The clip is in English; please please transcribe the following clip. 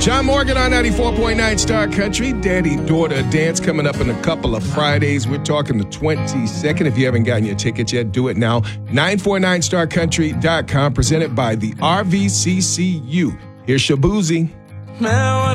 John Morgan on 94.9 Star Country. Daddy-daughter dance coming up in a couple of Fridays. We're talking the 22nd. If you haven't gotten your tickets yet, do it now. 949starcountry.com. Presented by the RVCCU. Here's Shabuzi. Man,